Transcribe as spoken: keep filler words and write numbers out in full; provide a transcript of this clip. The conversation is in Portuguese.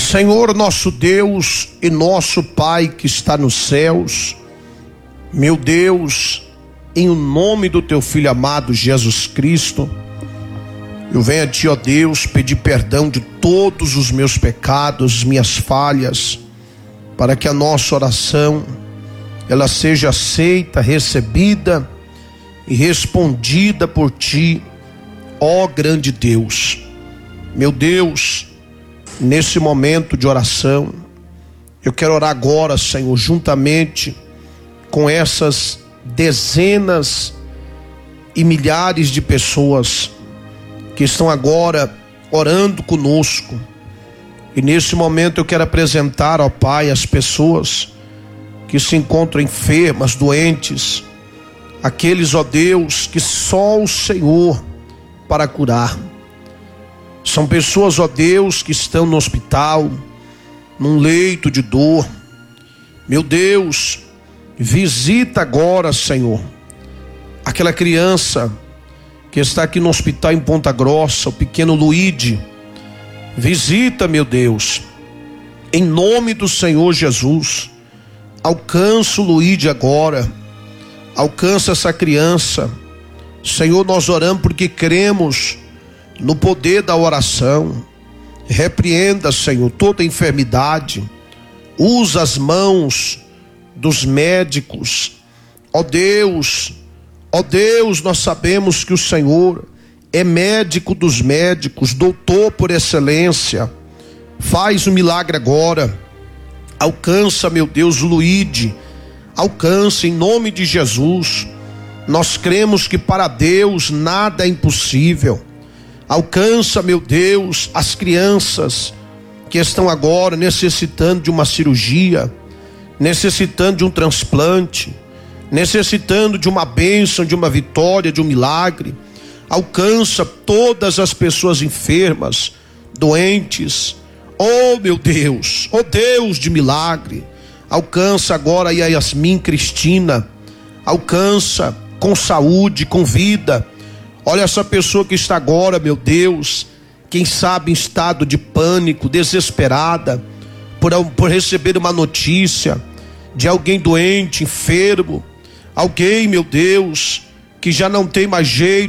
Senhor nosso Deus e nosso Pai que está nos céus, meu Deus, em o nome do teu Filho amado Jesus Cristo, eu venho a ti, ó Deus, pedir perdão de todos os meus pecados, minhas falhas, para que a nossa oração, ela seja aceita, recebida e respondida por ti, ó grande Deus. Meu Deus, nesse momento de oração, eu quero orar agora, Senhor, juntamente com essas dezenas e milhares de pessoas que estão agora orando conosco. E nesse momento eu quero apresentar, ó Pai, as pessoas que se encontram enfermas, doentes, aqueles, ó Deus, que só o Senhor para curar. São pessoas, ó Deus, que estão no hospital, num leito de dor. Meu Deus, visita agora, Senhor, aquela criança que está aqui no hospital em Ponta Grossa, o pequeno Luíde. Visita, meu Deus, em nome do Senhor Jesus. Alcança o Luíde agora, alcança essa criança. Senhor, nós oramos porque cremos no poder da oração. Repreenda, Senhor, toda enfermidade. Usa as mãos dos médicos. Ó Deus, ó Deus, nós sabemos que o Senhor é médico dos médicos, doutor por excelência. Faz o milagre agora. Alcança, meu Deus, o Luíde. Alcança em nome de Jesus. Nós cremos que para Deus nada é impossível. Alcança, meu Deus, as crianças que estão agora necessitando de uma cirurgia, necessitando de um transplante, necessitando de uma bênção, de uma vitória, de um milagre. Alcança todas as pessoas enfermas, doentes. Oh, meu Deus, oh Deus de milagre. Alcança agora aí a Yasmin Cristina. Alcança com saúde, com vida. Olha essa pessoa que está agora, meu Deus, quem sabe em estado de pânico, desesperada, por, por receber uma notícia de alguém doente, enfermo, alguém, meu Deus, que já não tem mais jeito